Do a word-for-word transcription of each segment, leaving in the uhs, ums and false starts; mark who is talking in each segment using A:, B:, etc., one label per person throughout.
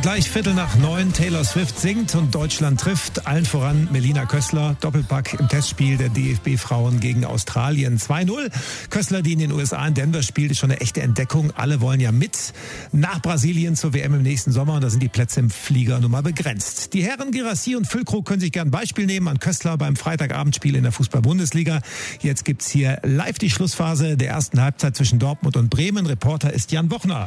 A: Gleich Viertel nach neun, Taylor Swift singt und Deutschland trifft. Allen voran Melina Kössler, Doppelpack im Testspiel der D F B-Frauen gegen Australien zwei null. Kössler, die in den U S A in Denver spielt, ist schon eine echte Entdeckung. Alle wollen ja mit nach Brasilien zur W M im nächsten Sommer und da sind die Plätze im Flieger nun mal begrenzt. Die Herren Girassi und Füllkrug können sich gern ein Beispiel nehmen an Kössler beim Freitagabendspiel in der Fußball-Bundesliga. Jetzt gibt's hier live die Schlussphase der ersten Halbzeit zwischen Dortmund und Bremen. Reporter ist Jan Bochner.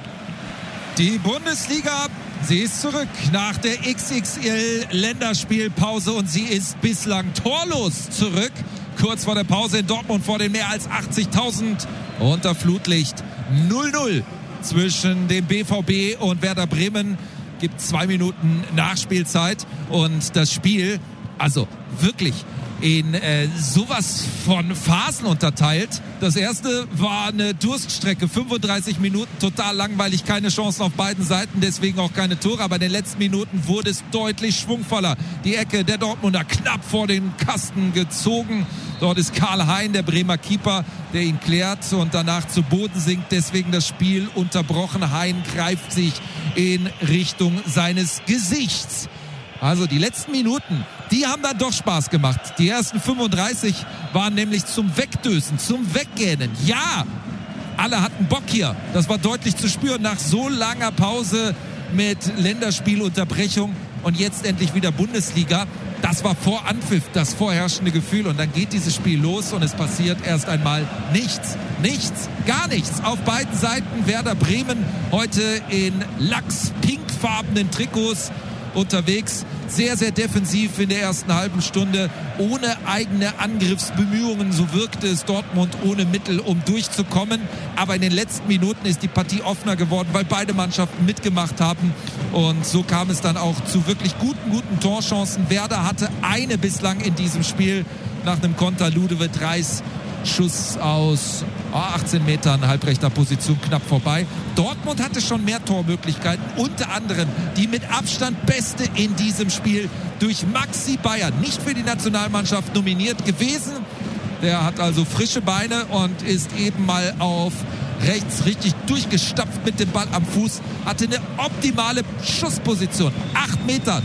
B: Die Bundesliga, sie ist zurück nach der X X L-Länderspielpause und sie ist bislang torlos zurück. Kurz vor der Pause in Dortmund vor den mehr als achtzigtausend unter Flutlicht. null null zwischen dem B V B und Werder Bremen. Gibt zwei Minuten Nachspielzeit und das Spiel, also wirklich in äh, sowas von Phasen unterteilt. Das erste war eine Durststrecke, fünfunddreißig Minuten, total langweilig, keine Chancen auf beiden Seiten, deswegen auch keine Tore, aber in den letzten Minuten wurde es deutlich schwungvoller. Die Ecke der Dortmunder knapp vor den Kasten gezogen. Dort ist Karl Hein, der Bremer Keeper, der ihn klärt und danach zu Boden sinkt, deswegen das Spiel unterbrochen. Hein greift sich in Richtung seines Gesichts. Also die letzten Minuten, die haben dann doch Spaß gemacht. Die ersten fünfunddreißig waren nämlich zum Wegdösen, zum Weggähnen. Ja, alle hatten Bock hier. Das war deutlich zu spüren nach so langer Pause mit Länderspielunterbrechung und jetzt endlich wieder Bundesliga. Das war vor Anpfiff das vorherrschende Gefühl und dann geht dieses Spiel los und es passiert erst einmal nichts. Nichts, gar nichts. Auf beiden Seiten Werder Bremen heute in lachs-pinkfarbenen Trikots unterwegs, sehr, sehr defensiv in der ersten halben Stunde, ohne eigene Angriffsbemühungen, so wirkte es Dortmund ohne Mittel, um durchzukommen, aber in den letzten Minuten ist die Partie offener geworden, weil beide Mannschaften mitgemacht haben und so kam es dann auch zu wirklich guten, guten Torchancen. Werder hatte eine bislang in diesem Spiel nach einem Konter, Ludovic Reis, Schuss aus achtzehn Metern, halbrechter Position, knapp vorbei. Dortmund hatte schon mehr Tormöglichkeiten, unter anderem die mit Abstand beste in diesem Spiel durch Maxi Bayer, nicht für die Nationalmannschaft nominiert gewesen. Der hat also frische Beine und ist eben mal auf rechts richtig durchgestapft mit dem Ball am Fuß, hatte eine optimale Schussposition, acht Meter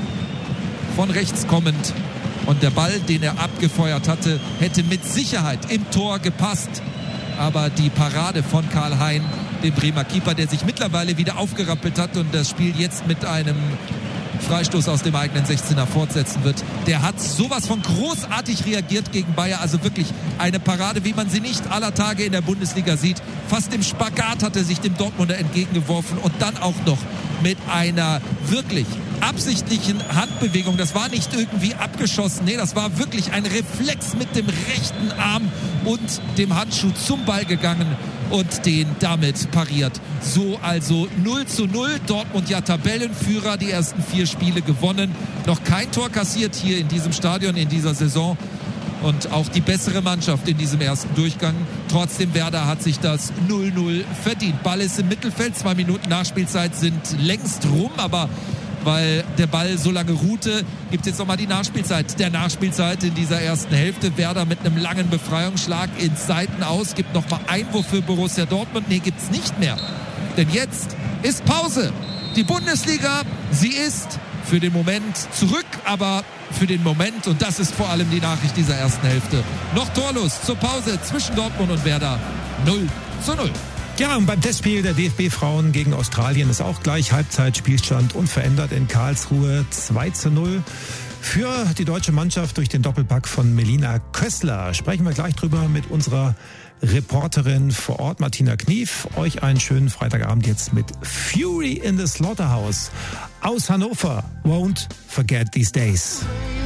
B: von rechts kommend. Und der Ball, den er abgefeuert hatte, hätte mit Sicherheit im Tor gepasst. Aber die Parade von Karl Hein, dem Bremer Keeper, der sich mittlerweile wieder aufgerappelt hat und das Spiel jetzt mit einem Freistoß aus dem eigenen sechzehner fortsetzen wird, der hat sowas von großartig reagiert gegen Bayer. Also wirklich eine Parade, wie man sie nicht aller Tage in der Bundesliga sieht. Fast im Spagat hat er sich dem Dortmunder entgegengeworfen und dann auch noch mit einer wirklich absichtlichen Handbewegung. Das war nicht irgendwie abgeschossen. Nee, das war wirklich ein Reflex mit dem rechten Arm und dem Handschuh zum Ball gegangen und den damit pariert. So also null zu null. Dortmund ja Tabellenführer, die ersten vier Spiele gewonnen. Noch kein Tor kassiert hier in diesem Stadion in dieser Saison. Und auch die bessere Mannschaft in diesem ersten Durchgang. Trotzdem, Werder hat sich das null null verdient. Ball ist im Mittelfeld. Zwei Minuten Nachspielzeit sind längst rum, aber weil der Ball so lange ruhte, gibt es jetzt nochmal die Nachspielzeit. Der Nachspielzeit in dieser ersten Hälfte. Werder mit einem langen Befreiungsschlag ins Seiten aus. Gibt nochmal Einwurf für Borussia Dortmund. Nee, gibt's nicht mehr. Denn jetzt ist Pause. Die Bundesliga, sie ist für den Moment zurück, aber für den Moment, und das ist vor allem die Nachricht dieser ersten Hälfte, noch torlos zur Pause zwischen Dortmund und Werder. null zu null.
A: Ja, und beim Testspiel der D F B-Frauen gegen Australien ist auch gleich Halbzeitspielstand unverändert in Karlsruhe. zwei zu null für die deutsche Mannschaft durch den Doppelpack von Melina Kössler. Sprechen wir gleich drüber mit unserer Reporterin vor Ort, Martina Knief. Euch einen schönen Freitagabend jetzt mit Fury in the Slaughterhouse aus Hannover. Won't forget these days.